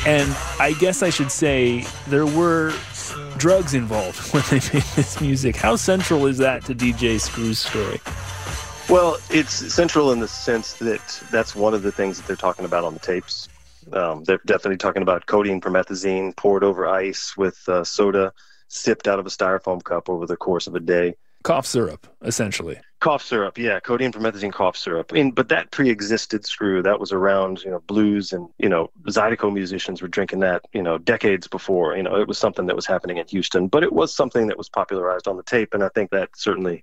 And I guess I should say there were drugs involved when they made this music. How central is that to DJ Screw's story? Well, it's central in the sense that that's one of the things that they're talking about on the tapes. They're definitely talking about codeine promethazine poured over ice with soda sipped out of a styrofoam cup over the course of a day. Cough syrup, essentially. Cough syrup, yeah, codeine promethazine cough syrup. But that pre-existed Screw. That was around, blues and, Zydeco musicians were drinking that, decades before. It was something that was happening in Houston, but it was something that was popularized on the tape, and I think that certainly,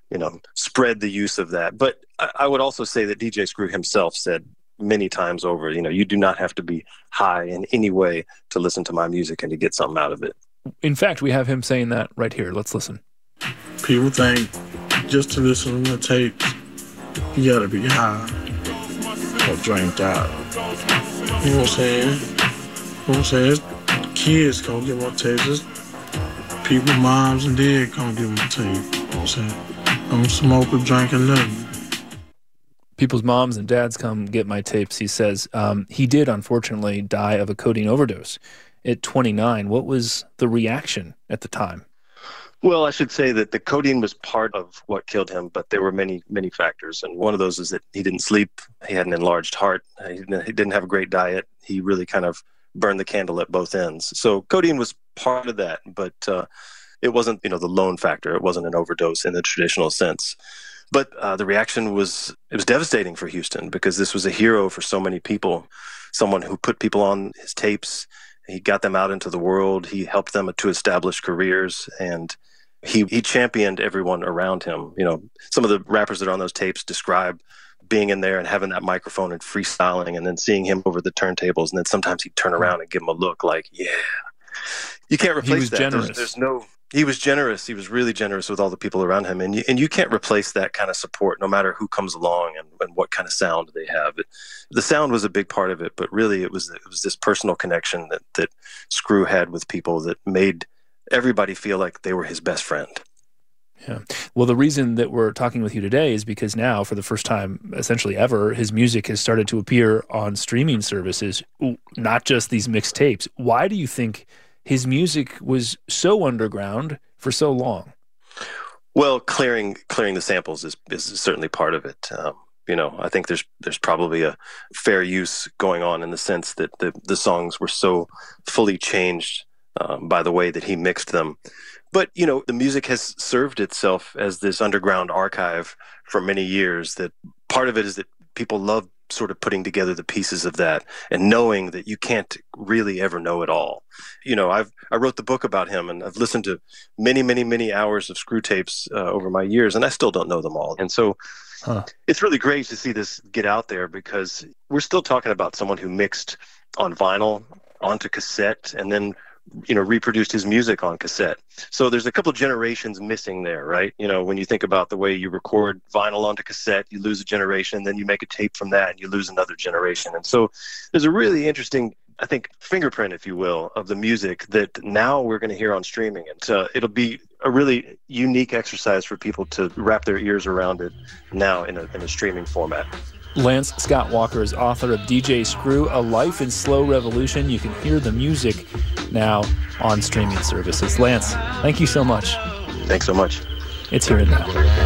spread the use of that. But I would also say that DJ Screw himself said many times over, you do not have to be high in any way to listen to my music and to get something out of it. In fact, we have him saying that right here. Let's listen. People think just to listen to the tapes, you gotta be high or dranked out. You know what I'm saying? Kids can't get my tapes. People, moms and dad can't get my tape. You know what I'm saying? I'm a smoker, drinking nothing. People's moms and dads come get my tapes, he says. He did, unfortunately, die of a codeine overdose at 29. What was the reaction at the time? Well, I should say that the codeine was part of what killed him, but there were many, many factors. And one of those is that he didn't sleep. He had an enlarged heart. He didn't have a great diet. He really kind of burned the candle at both ends. So codeine was part of that, but it wasn't, the lone factor. It wasn't an overdose in the traditional sense. But the reaction was devastating for Houston because this was a hero for so many people, someone who put people on his tapes. He got them out into the world. He helped them to establish careers, and he championed everyone around him. Some of the rappers that are on those tapes describe being in there and having that microphone and freestyling and then seeing him over the turntables. And then sometimes he'd turn around and give him a look like, yeah. You can't replace that. Generous. He was generous. He was really generous with all the people around him. And you can't replace that kind of support no matter who comes along and what kind of sound they have. The sound was a big part of it, but really it was this personal connection that Screw had with people that made everybody feel like they were his best friend. Yeah. Well, the reason that we're talking with you today is because now, for the first time, essentially ever, his music has started to appear on streaming services, not just these mixed tapes. Why do you think his music was so underground for so long? Well, clearing the samples is certainly part of it. I think there's probably a fair use going on in the sense that the songs were so fully changed by the way that he mixed them. But, the music has served itself as this underground archive for many years. That part of it is that people love sort of putting together the pieces of that and knowing that you can't really ever know it all. I wrote the book about him, and I've listened to many, many, many hours of Screw tapes over my years, and I still don't know them all. And so it's really great to see this get out there because we're still talking about someone who mixed on vinyl, onto cassette, and then reproduced his music on cassette. So there's a couple of generations missing there, right? When you think about the way you record vinyl onto cassette, you lose a generation, then you make a tape from that and you lose another generation. And so there's a really interesting, I think, fingerprint, if you will, of the music that now we're going to hear on streaming. And it'll be a really unique exercise for people to wrap their ears around it now in a streaming format. Lance Scott Walker is author of DJ Screw, A Life in Slow Revolution. You can hear the music now on streaming services. Lance, thank you so much. Thanks so much. It's Here and Now.